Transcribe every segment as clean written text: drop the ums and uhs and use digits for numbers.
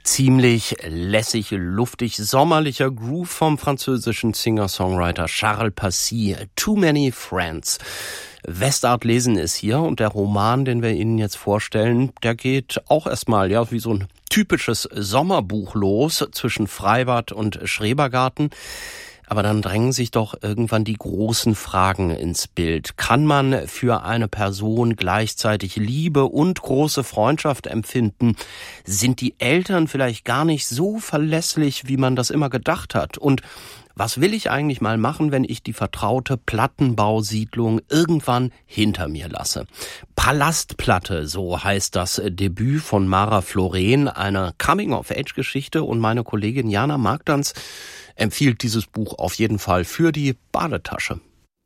Ziemlich lässig, luftig, sommerlicher Groove vom französischen Singer-Songwriter Charles Passy. Too Many Friends. Westart lesen ist hier und der Roman, den wir Ihnen jetzt vorstellen, der geht auch erstmal wie so ein typisches Sommerbuch los zwischen Freibad und Schrebergarten. Aber dann drängen sich doch irgendwann die großen Fragen ins Bild. Kann man für eine Person gleichzeitig Liebe und große Freundschaft empfinden? Sind die Eltern vielleicht gar nicht so verlässlich, wie man das immer gedacht hat? Und was will ich eigentlich mal machen, wenn ich die vertraute Plattenbausiedlung irgendwann hinter mir lasse? Palastplatte, so heißt das Debüt von Mara Floren, eine Coming-of-Age-Geschichte. Und meine Kollegin Jana Magdans empfiehlt dieses Buch auf jeden Fall für die Badetasche.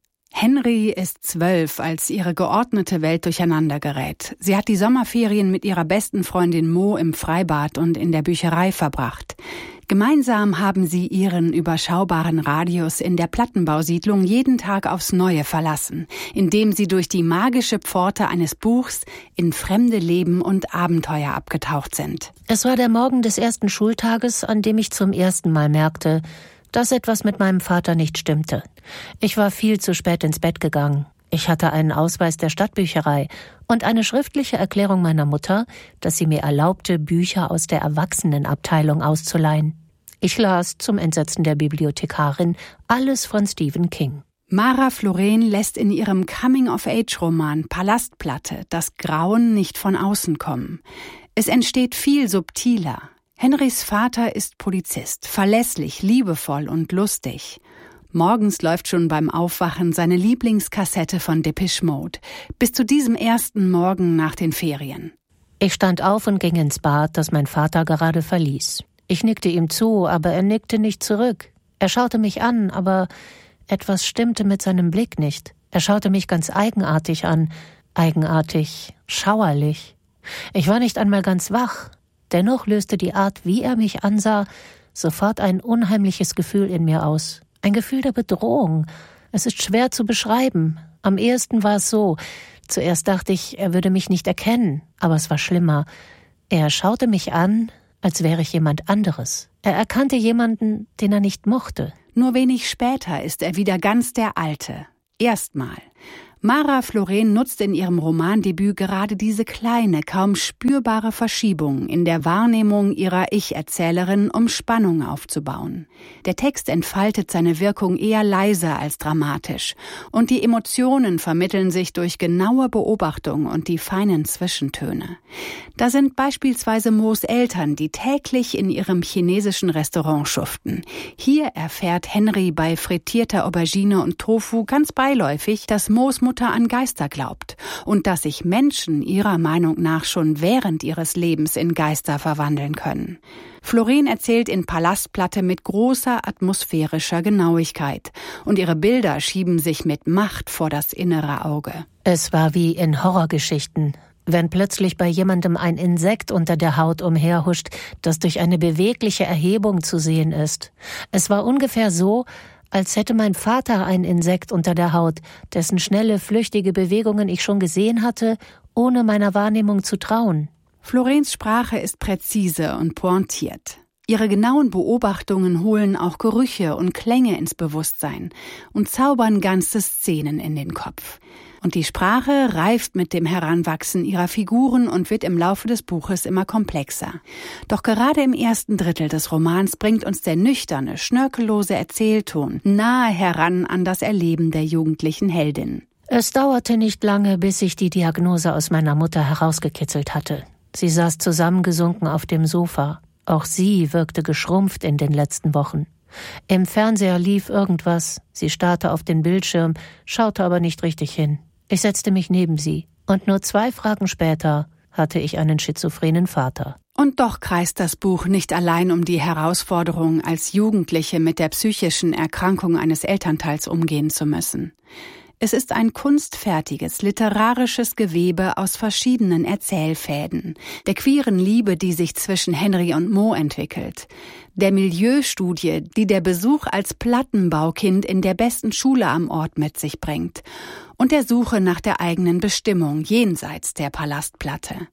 Henry ist 12, als ihre geordnete Welt durcheinander gerät. Sie hat die Sommerferien mit ihrer besten Freundin Mo im Freibad und in der Bücherei verbracht. Gemeinsam haben sie ihren überschaubaren Radius in der Plattenbausiedlung jeden Tag aufs Neue verlassen, indem sie durch die magische Pforte eines Buchs in fremde Leben und Abenteuer abgetaucht sind. Es war der Morgen des ersten Schultages, an dem ich zum ersten Mal merkte, dass etwas mit meinem Vater nicht stimmte. Ich war viel zu spät ins Bett gegangen. Ich hatte einen Ausweis der Stadtbücherei und eine schriftliche Erklärung meiner Mutter, dass sie mir erlaubte, Bücher aus der Erwachsenenabteilung auszuleihen. Ich las zum Entsetzen der Bibliothekarin alles von Stephen King. Mara Floren lässt in ihrem Coming-of-Age-Roman Palastplatte das Grauen nicht von außen kommen. Es entsteht viel subtiler. Henrys Vater ist Polizist, verlässlich, liebevoll und lustig. Morgens läuft schon beim Aufwachen seine Lieblingskassette von Depeche Mode, bis zu diesem ersten Morgen nach den Ferien. Ich stand auf und ging ins Bad, das mein Vater gerade verließ. Ich nickte ihm zu, aber er nickte nicht zurück. Er schaute mich an, aber etwas stimmte mit seinem Blick nicht. Er schaute mich ganz eigenartig an, eigenartig, schauerlich. Ich war nicht einmal ganz wach. Dennoch löste die Art, wie er mich ansah, sofort ein unheimliches Gefühl in mir aus. Ein Gefühl der Bedrohung. Es ist schwer zu beschreiben. Am ehesten war es so. Zuerst dachte ich, er würde mich nicht erkennen, aber es war schlimmer. Er schaute mich an, als wäre ich jemand anderes. Er erkannte jemanden, den er nicht mochte. Nur wenig später ist er wieder ganz der Alte. Erstmal. Mara Floren nutzt in ihrem Romandebüt gerade diese kleine, kaum spürbare Verschiebung in der Wahrnehmung ihrer Ich-Erzählerin, um Spannung aufzubauen. Der Text entfaltet seine Wirkung eher leise als dramatisch und die Emotionen vermitteln sich durch genaue Beobachtung und die feinen Zwischentöne. Da sind beispielsweise Mo's Eltern, die täglich in ihrem chinesischen Restaurant schuften. Hier erfährt Henry bei frittierter Aubergine und Tofu ganz beiläufig, dass Mo's Mutter an Geister glaubt und dass sich Menschen ihrer Meinung nach schon während ihres Lebens in Geister verwandeln können. Floren erzählt in Palastplatte mit großer atmosphärischer Genauigkeit und ihre Bilder schieben sich mit Macht vor das innere Auge. Es war wie in Horrorgeschichten, wenn plötzlich bei jemandem ein Insekt unter der Haut umherhuscht, das durch eine bewegliche Erhebung zu sehen ist. Es war ungefähr so, als hätte mein Vater ein Insekt unter der Haut, dessen schnelle, flüchtige Bewegungen ich schon gesehen hatte, ohne meiner Wahrnehmung zu trauen. Florens Sprache ist präzise und pointiert. Ihre genauen Beobachtungen holen auch Gerüche und Klänge ins Bewusstsein und zaubern ganze Szenen in den Kopf. Und die Sprache reift mit dem Heranwachsen ihrer Figuren und wird im Laufe des Buches immer komplexer. Doch gerade im ersten Drittel des Romans bringt uns der nüchterne, schnörkellose Erzählton nahe heran an das Erleben der jugendlichen Heldin. Es dauerte nicht lange, bis ich die Diagnose aus meiner Mutter herausgekitzelt hatte. Sie saß zusammengesunken auf dem Sofa. Auch sie wirkte geschrumpft in den letzten Wochen. Im Fernseher lief irgendwas. Sie starrte auf den Bildschirm, schaute aber nicht richtig hin. Ich setzte mich neben sie und nur 2 Fragen später hatte ich einen schizophrenen Vater. Und doch kreist das Buch nicht allein um die Herausforderung, als Jugendliche mit der psychischen Erkrankung eines Elternteils umgehen zu müssen. Es ist ein kunstfertiges, literarisches Gewebe aus verschiedenen Erzählfäden, der queeren Liebe, die sich zwischen Henry und Mo entwickelt, der Milieustudie, die der Besuch als Plattenbaukind in der besten Schule am Ort mit sich bringt, und der Suche nach der eigenen Bestimmung jenseits der Palastplatte.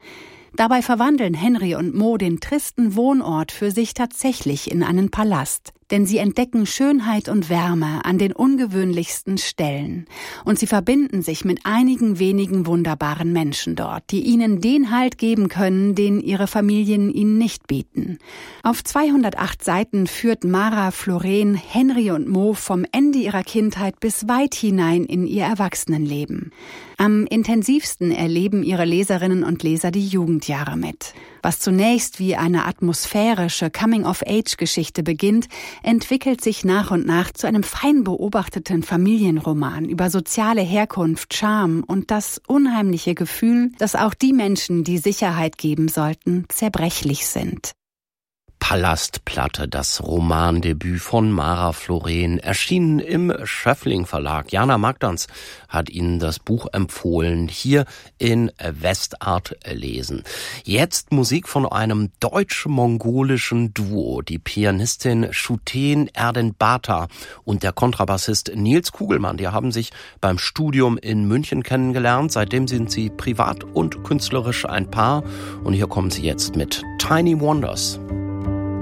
Dabei verwandeln Henry und Mo den tristen Wohnort für sich tatsächlich in einen Palast. Denn sie entdecken Schönheit und Wärme an den ungewöhnlichsten Stellen. Und sie verbinden sich mit einigen wenigen wunderbaren Menschen dort, die ihnen den Halt geben können, den ihre Familien ihnen nicht bieten. Auf 208 Seiten führt Mara Florén Henry und Mo vom Ende ihrer Kindheit bis weit hinein in ihr Erwachsenenleben. Am intensivsten erleben ihre Leserinnen und Leser die Jugendjahre mit. Was zunächst wie eine atmosphärische Coming-of-Age-Geschichte beginnt, entwickelt sich nach und nach zu einem fein beobachteten Familienroman über soziale Herkunft, Charme und das unheimliche Gefühl, dass auch die Menschen, die Sicherheit geben sollten, zerbrechlich sind. Palastplatte, das Romandebüt von Mara Florén, erschienen im Schöffling Verlag. Jana Magdans hat Ihnen das Buch empfohlen, hier in Westart lesen. Jetzt Musik von einem deutsch-mongolischen Duo, die Pianistin Shuten Erdenbata und der Kontrabassist Nils Kugelmann. Die haben sich beim Studium in München kennengelernt. Seitdem sind sie privat und künstlerisch ein Paar. Und hier kommen sie jetzt mit Tiny Wonders.